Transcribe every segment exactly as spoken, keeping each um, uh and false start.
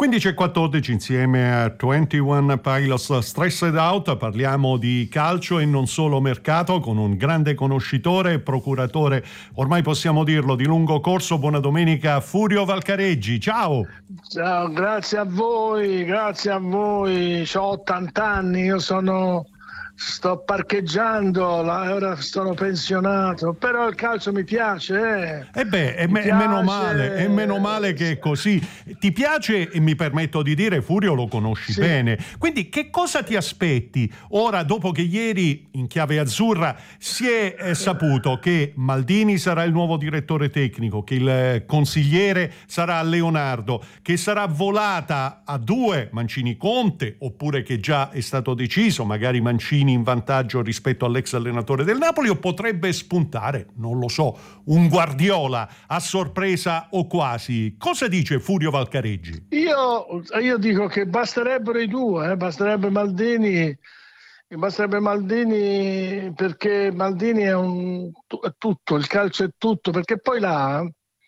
quindici e quattordici insieme a ventuno Pilots Stressed Out parliamo di calcio e non solo mercato con un grande conoscitore e procuratore, ormai possiamo dirlo, di lungo corso. Buona domenica Furio Valcareggi, ciao! Ciao, grazie a voi, grazie a voi, ho ottanta anni, io sono... sto parcheggiando, ora sono pensionato, però il calcio mi piace. Eh, eh beh, è, mi me- piace... meno male, è meno male che è così. Ti piace, e mi permetto di dire, Furio lo conosci sì. bene, quindi che cosa ti aspetti ora, dopo che ieri in chiave azzurra si è eh, saputo che Maldini sarà il nuovo direttore tecnico, che il consigliere sarà Leonardo, che sarà volata a due Mancini Conte, oppure che già è stato deciso, magari Mancini in vantaggio rispetto all'ex allenatore del Napoli, o potrebbe spuntare, non lo so, un Guardiola a sorpresa o quasi. Cosa dice Furio Valcareggi? Io, io dico che basterebbero i due, eh? basterebbe Maldini, basterebbe Maldini perché Maldini è, un, è tutto, il calcio è tutto, perché poi là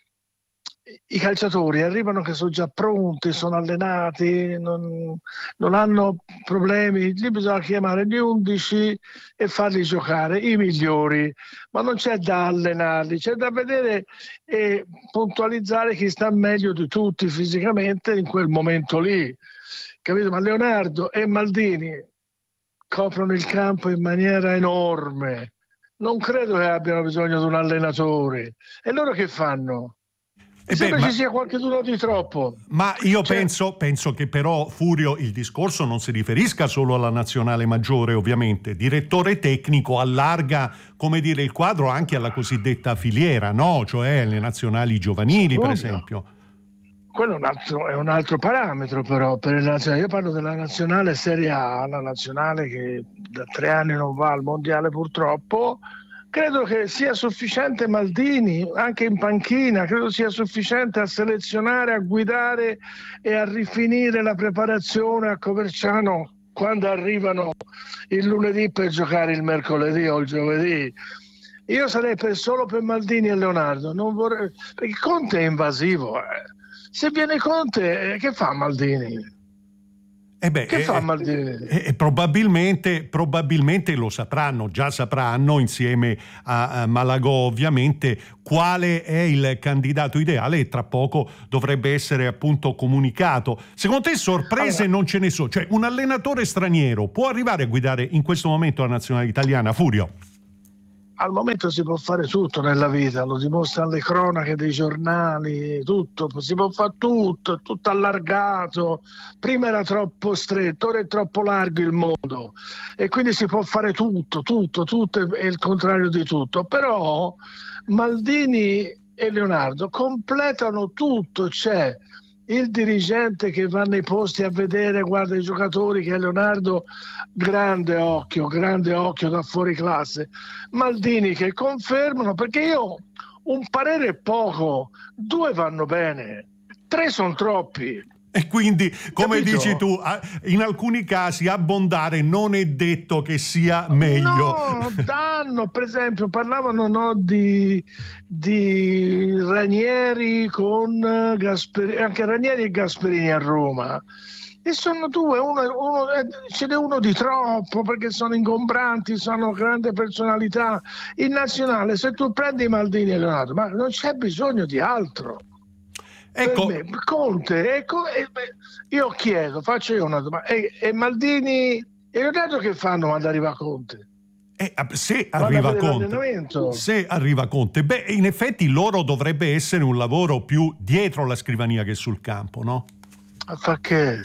i calciatori arrivano che sono già pronti, sono allenati, non, non hanno problemi, lì bisogna chiamare gli undici e farli giocare, i migliori, ma non c'è da allenarli, c'è da vedere e puntualizzare chi sta meglio di tutti fisicamente in quel momento lì, capito? Ma Leonardo e Maldini coprono il campo in maniera enorme, non credo che abbiano bisogno di un allenatore, e loro che fanno? Eh Sembra beh, ci ma, sia qualcuno di troppo. Ma io cioè, penso, penso che però, Furio, il discorso non si riferisca solo alla nazionale maggiore, ovviamente. Direttore tecnico allarga, come dire, il quadro anche alla cosiddetta filiera, no? Cioè le nazionali giovanili, per esempio. Quello è un altro, è un altro parametro, però. Per il nazionale. Io parlo della nazionale Serie A, la nazionale che da tre anni non va al mondiale purtroppo. Credo che sia sufficiente Maldini, anche in panchina, credo sia sufficiente a selezionare, a guidare e a rifinire la preparazione a Coverciano quando arrivano il lunedì per giocare il mercoledì o il giovedì. Io sarei per, solo per Maldini e Leonardo, non vorrei, perché Conte è invasivo. Eh. Se viene Conte, eh, che fa Maldini? Eh beh, che eh, fa Maldini? Eh, probabilmente, probabilmente lo sapranno, già sapranno insieme a, a Malagò ovviamente quale è il candidato ideale e tra poco dovrebbe essere appunto comunicato. Secondo te sorprese allora, non ce ne sono? Cioè un allenatore straniero può arrivare a guidare in questo momento la nazionale italiana, Furio? Al momento si può fare tutto nella vita, lo dimostrano le cronache dei giornali, tutto, si può fare tutto, tutto allargato. Prima era troppo stretto, ora è troppo largo il mondo e quindi si può fare tutto, tutto, tutto è il contrario di tutto. Però Maldini e Leonardo completano tutto, c'è il dirigente che va nei posti a vedere, guarda i giocatori, che è Leonardo, grande occhio, grande occhio da fuori classe. Maldini che confermano, perché io un parere è poco, due vanno bene, tre sono troppi. E quindi, come Capito? dici tu, in alcuni casi abbondare non è detto che sia meglio. No, danno, per esempio, parlavano no, di, di Ranieri con Gasperini, anche Ranieri e Gasperini a Roma. E sono due, uno, uno, ce n'è uno di troppo perché sono ingombranti, sono grande personalità. In nazionale, se tu prendi Maldini e Leonardo, ma non c'è bisogno di altro. Ecco. Per me, Conte, ecco, e, io chiedo, faccio io una domanda, e, e Maldini e Leonardo che fanno quando arriva Conte? Eh, se arriva Conte, se arriva Conte, beh, in effetti loro dovrebbe essere un lavoro più dietro la scrivania che sul campo, no? Ma fa che?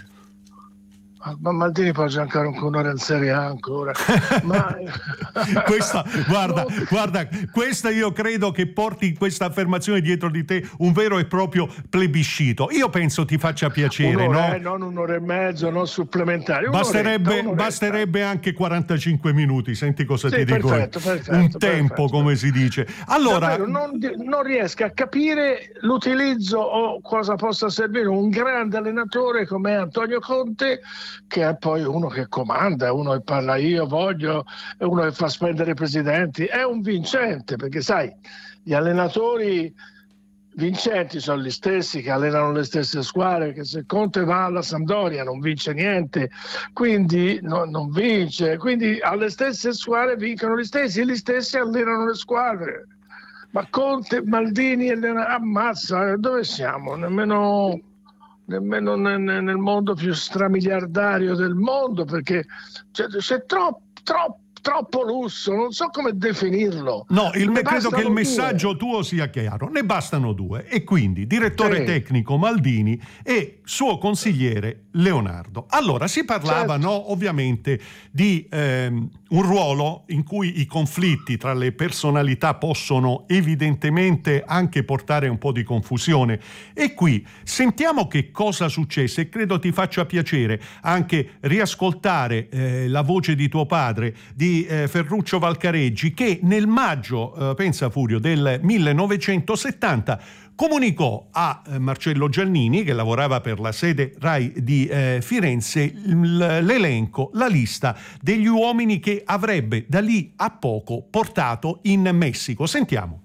Ma Maldini può giocare ancora in Serie A ancora. Ma... questa, guarda, no. guarda, questa io credo che porti questa affermazione dietro di te un vero e proprio plebiscito. Io penso ti faccia piacere, un'ora, no? Eh, non un'ora e mezzo, non supplementare. Basterebbe, basterebbe anche quarantacinque minuti. Senti cosa sì, ti dico? Perfetto, perfetto, un perfetto, tempo, perfetto. come si dice. Allora, Davvero, non, non riesco a capire l'utilizzo o cosa possa servire un grande allenatore come Antonio Conte, che è poi uno che comanda, uno che parla io voglio, uno che fa spendere i presidenti, è un vincente, perché sai, gli allenatori vincenti sono gli stessi che allenano le stesse squadre, che se Conte va alla Sampdoria non vince niente, quindi no, non vince, quindi alle stesse squadre vincono gli stessi e gli stessi allenano le squadre. Ma Conte, Maldini, ammazza, dove siamo? Nemmeno, nemmeno nel, nel mondo più stramiliardario del mondo, perché c'è, c'è troppo, troppo, troppo lusso, non so come definirlo. No, il, Ne credo che il bastano messaggio due. tuo sia chiaro. Ne bastano due. E quindi direttore Sì. tecnico Maldini e suo consigliere Leonardo. Allora, si parlava, Certo. no, ovviamente di ehm, un ruolo in cui i conflitti tra le personalità possono evidentemente anche portare un po' di confusione. E qui sentiamo che cosa successe e credo ti faccia piacere anche riascoltare eh, la voce di tuo padre, di eh, Ferruccio Valcareggi, che nel maggio, eh, pensa Furio, del millenovecentosettanta comunicò a eh, Marcello Giannini, che lavorava per la sede Rai di eh, Firenze, l- l'elenco, la lista degli uomini che avrebbe da lì a poco portato in Messico. Sentiamo.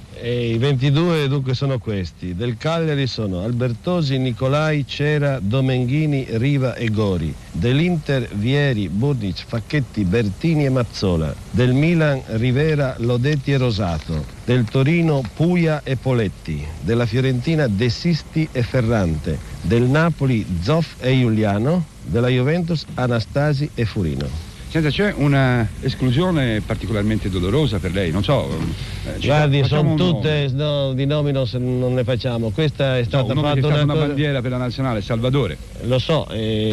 E i ventidue dunque sono questi. Del Cagliari sono Albertosi, Nicolai, Cera, Domenghini, Riva e Gori. Dell'Inter Vieri, Burnic, Facchetti, Bertini e Mazzola. Del Milan Rivera, Lodetti e Rosato. Del Torino Puia e Poletti. Della Fiorentina De Sisti e Ferrante. Del Napoli Zoff e Giuliano. Della Juventus Anastasi e Furino. Senta, c'è una esclusione particolarmente dolorosa per lei, non so. Eh, Guardi, sono un tutte, no, di nomi non, non ne facciamo. Questa è stata no, un fatta che è una, stata una cosa... bandiera per la nazionale, Salvatore. Lo so,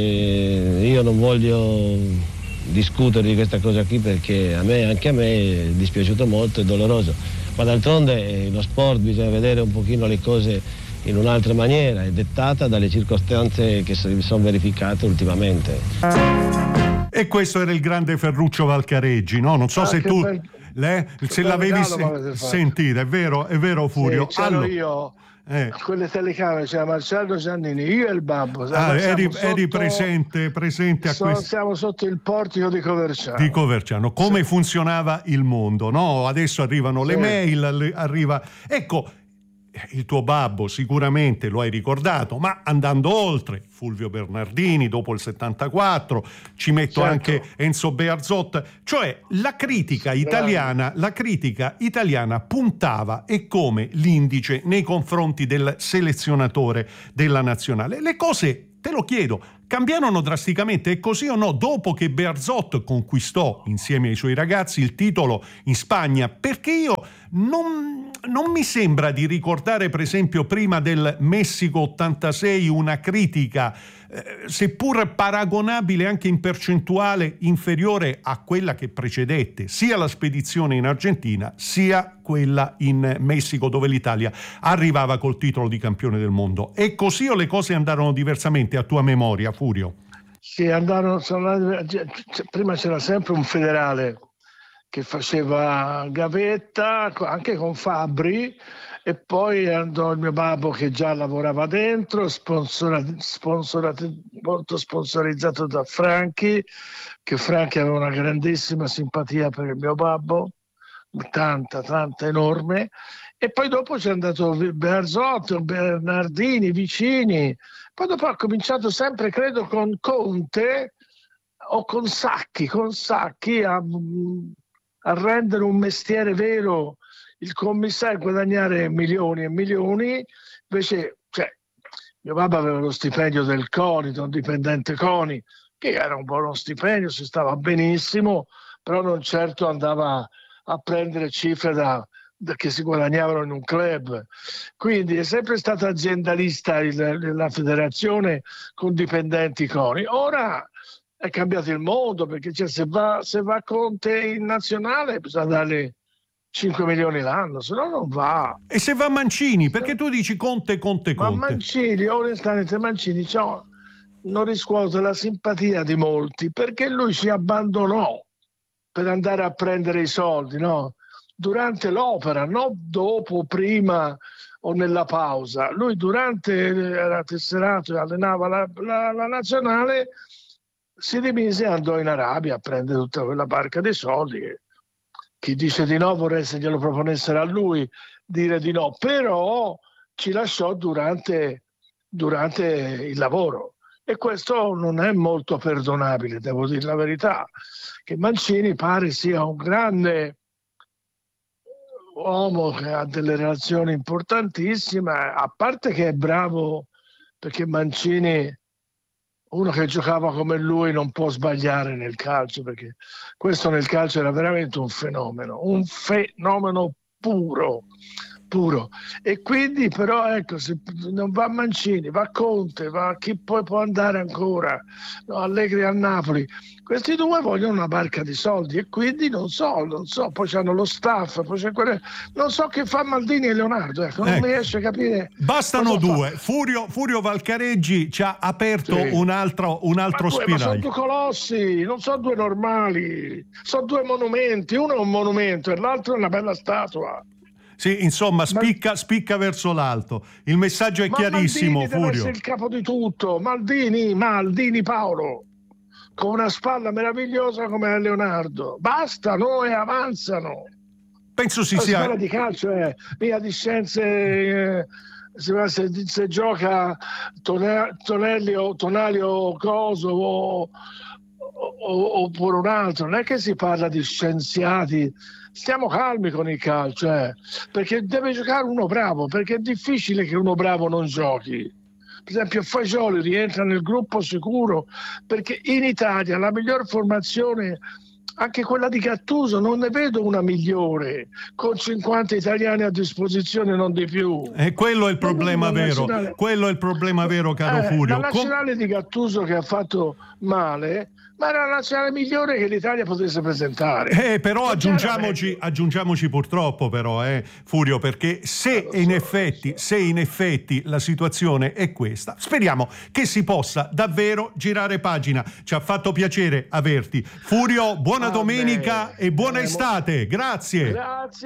eh, io non voglio discutere di questa cosa qui perché a me, anche a me è dispiaciuto molto, è doloroso. Ma d'altronde eh, lo sport bisogna vedere un pochino le cose in un'altra maniera, è dettata dalle circostanze che si sono verificate ultimamente. E questo era il grande Ferruccio Valcareggi, no? Non so Ah, se che tu bel- le, se bel l'avevi regalo se- m'avete fatto. sentito, è vero, è vero Furio. Sì, c'ero Allora, io, eh, quelle telecamere, c'era Marcello Giannini, io e il babbo. ah, siamo eri, sotto- eri presente, presente a so- questo. Siamo sotto il portico di Coverciano. Di Coverciano, come Sì. funzionava il mondo, no? Adesso arrivano le Sì. mail, le- arriva... Ecco, il tuo babbo sicuramente lo hai ricordato, ma andando oltre, Fulvio Bernardini dopo il settantaquattro, ci metto Certo. anche Enzo Bearzot, cioè la critica italiana, la critica italiana puntava e come l'indice nei confronti del selezionatore della nazionale. Le cose, te lo chiedo, cambiarono drasticamente, è così o no? Dopo che Bearzot conquistò insieme ai suoi ragazzi il titolo in Spagna, perché io non, non mi sembra di ricordare, per esempio, prima del Messico ottantasei una critica, eh, seppur paragonabile anche in percentuale inferiore a quella che precedette sia la spedizione in Argentina sia quella in Messico, dove l'Italia arrivava col titolo di campione del mondo. E così o le cose andarono diversamente a tua memoria, Furio? Sì, andarono, sono andati- c- prima c'era sempre un federale che faceva gavetta, co- anche con Fabbri, e poi andò il mio babbo che già lavorava dentro, sponsora- sponsorato- molto sponsorizzato da Franchi, che Franchi aveva una grandissima simpatia per il mio babbo, tanta, tanta, enorme. E poi dopo c'è andato Bearzot, Bernardini, Vicini. Poi dopo ha cominciato sempre, credo, con Conte o con Sacchi, con Sacchi a, a rendere un mestiere vero il commissario, guadagnare milioni e milioni. Invece, cioè, mio babbo aveva lo stipendio del CONI, un dipendente CONI, che era un buono stipendio, si stava benissimo, però non certo andava a prendere cifre da, da che si guadagnavano in un club. Quindi è sempre stata aziendalista il, la federazione con dipendenti CONI. Ora è cambiato il mondo, perché cioè, se, va, se va Conte in nazionale bisogna dargli cinque milioni l'anno, se no non va. E se va Mancini, perché tu dici Conte, Conte, Ma Conte? Mancini, onestamente Mancini, cioè, non riscuote la simpatia di molti, perché lui si abbandonò per andare a prendere i soldi, no? Durante l'opera, non dopo, prima o nella pausa. Lui durante era tesserato e allenava la, la, la nazionale, si dimise e andò in Arabia a prendere tutta quella barca dei soldi. Chi dice di no vorrei se glielo proponessero a lui dire di no, però ci lasciò durante, durante il lavoro. E questo non è molto perdonabile, devo dire la verità, che Mancini pare sia un grande uomo che ha delle relazioni importantissime, a parte che è bravo, perché Mancini, uno che giocava come lui non può sbagliare nel calcio, perché questo nel calcio era veramente un fenomeno, un fenomeno puro. Puro. E quindi però ecco, se non va Mancini, va Conte, va chi poi può andare ancora, no, Allegri a Napoli, questi due vogliono una barca di soldi e quindi non so, non so, poi c'hanno lo staff, poi c'è quelle... non so che fa Maldini e Leonardo, ecco, non ecco. riesce a capire. Bastano due, Furio, Furio Valcareggi ci ha aperto sì. un altro, un altro ma due, spiraglio. Ma sono due colossi, non sono due normali, sono due monumenti, uno è un monumento e l'altro è una bella statua. Sì, insomma, spicca, spicca verso l'alto. Il messaggio è Ma chiarissimo, Maldini Furio. deve essere il capo di tutto. Maldini, Maldini Paolo, con una spalla meravigliosa come Leonardo. Basta, noi avanzano. Penso si la sia... scuola di calcio è via di scienze... Eh, se, se, se gioca Tonelli o Tonalio Coso o, o, oppure un altro, non è che si parla di scienziati. Stiamo calmi con il calcio, eh, perché deve giocare uno bravo, perché è difficile che uno bravo non giochi. Per esempio Fagioli rientra nel gruppo sicuro, perché in Italia la miglior formazione, anche quella di Gattuso, non ne vedo una migliore, con cinquanta italiani a disposizione, non di più. E quello è il problema vero, nazionale... quello è il problema vero, caro eh, Furio. La nazionale Com... di Gattuso che ha fatto male, ma era la nazionale migliore che l'Italia potesse presentare. Eh, però aggiungiamoci, aggiungiamoci purtroppo però, eh, Furio, perché se in so, effetti, so. se in effetti la situazione è questa, speriamo che si possa davvero girare pagina. Ci ha fatto piacere averti. Furio, buona ah, domenica beh. e buona eh, estate. Grazie. Grazie.